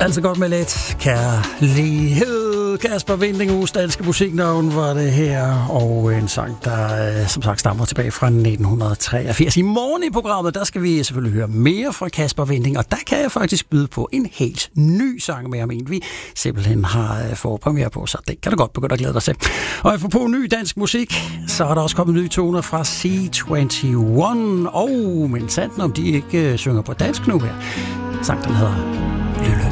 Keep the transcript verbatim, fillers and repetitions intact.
Altså godt med lidt kærlighed. Kasper Winding, danske musiknavn var det her, og en sang, der som sagt stammer tilbage fra nitten treogfirs. I morgen i programmet, der skal vi selvfølgelig høre mere fra Kasper Winding, og der kan jeg faktisk byde på en helt ny sang med ham, en vi simpelthen har forpremiere på, så det kan du godt begynde at glæde dig til. Og apropos ny dansk musik, så er der også kommet nye toner fra C enogtyve, og men sandt om de ikke synger på dansk nu her. Sang, den hedder Lølle.